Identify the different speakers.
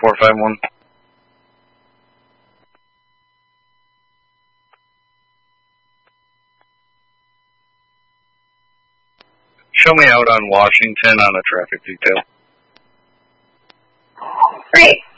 Speaker 1: 451. Show me out on Washington on a traffic detail.
Speaker 2: Great.